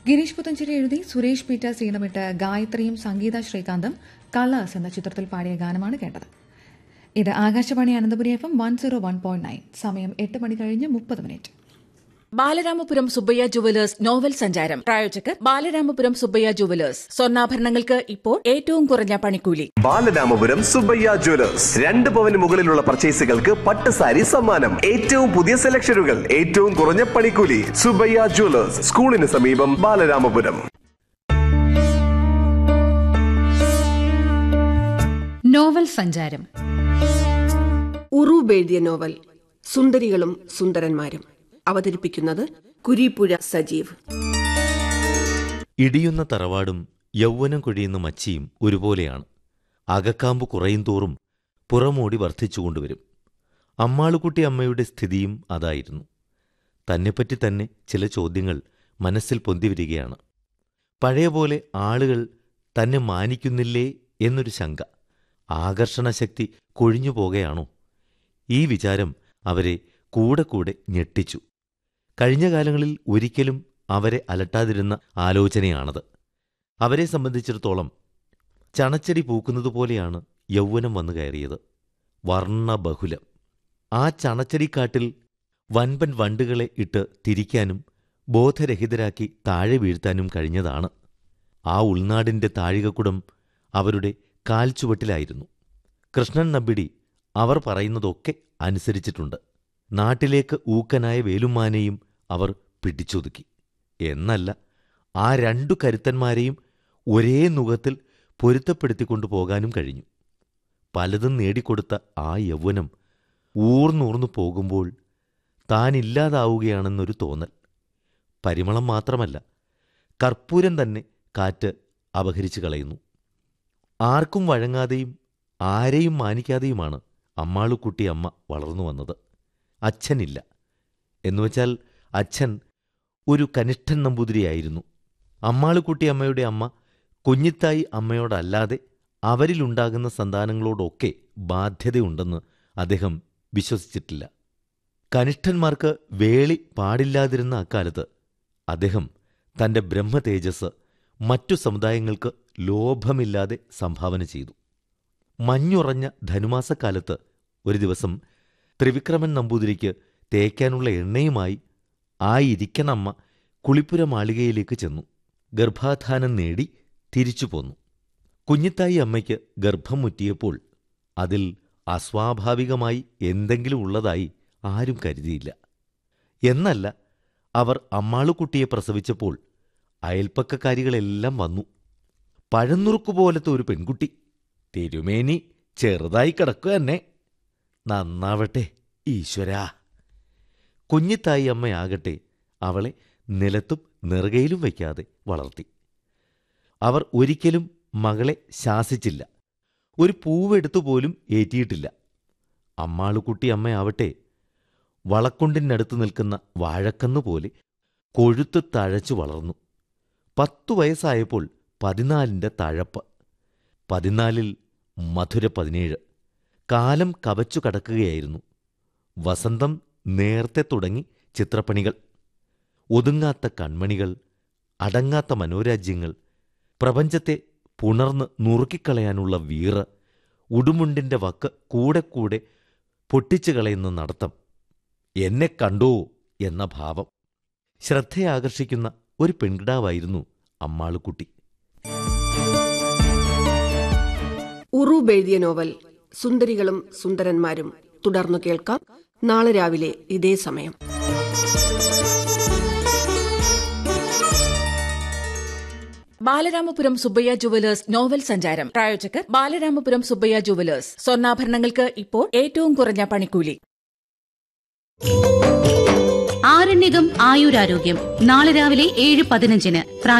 ഗിരീഷ് പുത്തഞ്ചേരി എഴുതി സുരേഷ് പീറ്റേഴ്സ് ഈണമിട്ട് ഗായത്രിയും സംഗീത ശ്രീകാന്തും കളേഴ്സ് എന്ന ചിത്രത്തിൽ പാടിയ ഗാനമാണ് കേട്ടത്. ഇത് ആകാശവാണി അനന്തപുരി FM 101.9. സമയം 8:30 ബാലരാമപുരം സുബ്ബയ്യ ജുവലേഴ്സ് നോവൽ സഞ്ചാരം. പ്രായോജകർ ബാലരാമപുരം സുബ്ബയ്യ ജുവലേഴ്സ്. സ്വർണ്ണാഭരണങ്ങൾക്ക് ഇപ്പോൾ ഏറ്റവും കുറഞ്ഞ പണിക്കൂലി. ബാലരാമപുരം സുബ്ബയ്യ ജുവലേഴ്സ്. 2 പവന് മുകളിലുള്ള പർച്ചേസുകൾക്ക് പട്ടുസാരി സമ്മാനം. ഏറ്റവും പുതിയ സെലക്ഷനുകൾ, ഏറ്റവും കുറഞ്ഞ പണിക്കൂലി. സുബ്ബയ്യ ജുവലേഴ്സ്, സ്കൂളിന് സമീപം, ബാലരാമപുരം. നോവൽ സഞ്ചാരം. ഉറൂബ് എഴുതിയ നോവൽ സുന്ദരികളും സുന്ദരന്മാരും. അവതരിപ്പിക്കുന്നത് കുരീപ്പുഴ സജീവ്. ഇടിയുന്ന തറവാടും യൗവനം കൊഴിയുന്ന മച്ചിയും ഒരുപോലെയാണ്. അകക്കാമ്പ് കുറയും തോറും പുറമോടി വർദ്ധിച്ചുകൊണ്ടുവരും. അമ്മാളുകുട്ടി അമ്മയുടെ സ്ഥിതിയും അതായിരുന്നു. തന്നെപ്പറ്റി തന്നെ ചില ചോദ്യങ്ങൾ മനസ്സിൽ പൊന്തിവരികയാണ്. പഴയപോലെ ആളുകൾ തന്നെ മാനിക്കുന്നില്ലേ എന്നൊരു ശങ്ക. ആകർഷണശക്തി കൊഴിഞ്ഞു പോകുകയാണോ? ഈ വിചാരം അവരെ കൂടെ കൂടെ ഞെട്ടിച്ചു. കഴിഞ്ഞ കാലങ്ങളിൽ ഒരിക്കലും അവരെ അലട്ടാതിരുന്ന ആലോചനയാണത്. അവരെ സംബന്ധിച്ചിടത്തോളം ചണച്ചെടി പൂക്കുന്നതുപോലെയാണ് യൗവനം വന്നു കയറിയത്. വർണ്ണബഹുലം. ആ ചണച്ചെടിക്കാട്ടിൽ വൻപൻ വണ്ടുകളെ ഇട്ട് തിരിക്കാനും ബോധരഹിതരാക്കി താഴെ വീഴ്ത്താനും കഴിഞ്ഞതാണ്. ആ ഉൾനാടിന്റെ താഴികക്കുടം അവരുടെ കാൽച്ചുവട്ടിലായിരുന്നു. കൃഷ്ണൻ നമ്പിടി അവർ പറയുന്നതൊക്കെ അനുസരിച്ചിട്ടുണ്ട്. നാട്ടിലേക്ക് ഊക്കനായ വേലുമാനെയും അവർ പിടിച്ചൊതുക്കി. എന്നല്ല, ആ 2 കരുത്തന്മാരെയും ഒരേ നുകത്തിൽ പൊരുത്തപ്പെടുത്തിക്കൊണ്ടു പോകാനും കഴിഞ്ഞു. പലതും നേടിക്കൊടുത്ത ആ യൗവനം ഊർന്നൂർന്നു പോകുമ്പോൾ താനില്ലാതാവുകയാണെന്നൊരു തോന്നൽ. പരിമളം മാത്രമല്ല, കർപ്പൂരം തന്നെ കാറ്റ് അപഹരിച്ചു കളയുന്നു. ആർക്കും വഴങ്ങാതെയും ആരെയും മാനിക്കാതെയുമാണ് അമ്മാളുക്കുട്ടി അമ്മ വളർന്നു വന്നത്. അച്ഛനില്ല. എന്നുവെച്ചാൽ അച്ഛൻ ഒരു കനിഷ്ഠൻ നമ്പൂതിരിയായിരുന്നു. അമ്മാളുക്കുട്ടി അമ്മയുടെ അമ്മ കുഞ്ഞിത്തായി അമ്മയോടല്ലാതെ അവരിലുണ്ടാകുന്ന സന്താനങ്ങളോടൊക്കെ ബാധ്യതയുണ്ടെന്ന് അദ്ദേഹം വിശ്വസിച്ചിട്ടില്ല. കനിഷ്ഠന്മാർക്ക് വേളി പാടില്ലാതിരുന്ന അക്കാലത്ത് അദ്ദേഹം തന്റെ ബ്രഹ്മതേജസ് മറ്റു സമുദായങ്ങൾക്ക് ലോഭമില്ലാതെ സംഭാവന ചെയ്തു. മഞ്ഞുറഞ്ഞ ധനുമാസക്കാലത്ത് ഒരു ദിവസം ത്രിവിക്രമൻ നമ്പൂതിരിക്ക് തേക്കാനുള്ള എണ്ണയുമായി ആ ഇരിക്കണമ്മ കുളിപ്പുര മാളികയിലേക്ക് ചെന്നു. ഗർഭാധാനം നേടി തിരിച്ചു പോന്നു. കുഞ്ഞിത്തായി അമ്മയ്ക്ക് ഗർഭം മുറ്റിയപ്പോൾ അതിൽ അസ്വാഭാവികമായി എന്തെങ്കിലും ഉള്ളതായി ആരും കരുതിയില്ല. എന്നല്ല, അവർ അമ്മാളുകുട്ടിയെ പ്രസവിച്ചപ്പോൾ അയൽപ്പക്കക്കാരികളെല്ലാം വന്നു. പഴന്നുറുക്കുപോലത്തെ ഒരു പെൺകുട്ടി. തിരുമേനി ചെറുതായി കിടക്കുക തന്നെ. നന്നാവട്ടെ ഈശ്വരാ. കുഞ്ഞിത്തായി അമ്മയാകട്ടെ അവളെ നിലത്തും നെറുകയിലും വയ്ക്കാതെ വളർത്തി. അവർ ഒരിക്കലും മകളെ ശാസിച്ചില്ല. ഒരു പൂവെടുത്തുപോലും ഏറ്റിയിട്ടില്ല. അമ്മാളുകുട്ടി അമ്മയാവട്ടെ വളക്കൊണ്ടിനടുത്ത് നിൽക്കുന്ന വാഴക്കന്നുപോലെ കൊഴുത്ത് തഴച്ചു വളർന്നു. 10 വയസ്സായപ്പോൾ 14ന്റെ തഴപ്പ്. 14ൽ മധുര 17. കാലം കവച്ചു കടക്കുകയായിരുന്നു. വസന്തം നേരത്തെ തുടങ്ങി ചിത്രപ്പണികൾ. ഒതുങ്ങാത്ത കൺമണികൾ, അടങ്ങാത്ത മനോരാജ്യങ്ങൾ, പ്രപഞ്ചത്തെ പുണർന്ന് നുറുക്കിക്കളയാനുള്ള വീറ്, ഉടുമുണ്ടിന്റെ വക്ക് കൂടെ കൂടെ പൊട്ടിച്ചു കളയുന്ന നടത്തം, എന്നെ കണ്ടോ എന്ന ഭാവം. ശ്രദ്ധയാകർഷിക്കുന്ന ഒരു പെൺകിടാവായിരുന്നു അമ്മാളുക്കുട്ടി. ഉറൂബ് എഴുതിയ നോവൽ സുന്ദരികളും സുന്ദരന്മാരും തുടർന്നു കേൾക്കാം നാളെ രാവിലെ ഇതേ സമയം. ബാലരാമപുരം സുബ്ബയ്യ ജുവലേഴ്സ് നോവൽ സഞ്ചാരം. പ്രായോജകർ ബാലരാമപുരം സുബ്ബയ്യ ജുവലേഴ്സ്. സ്വർണ്ണാഭരണങ്ങൾക്ക് ഇപ്പോൾ ഏറ്റവും കുറഞ്ഞ പണിക്കൂലി. ആരണ്യകം ആയുരാരോഗ്യം നാളെ രാവിലെ 7:15.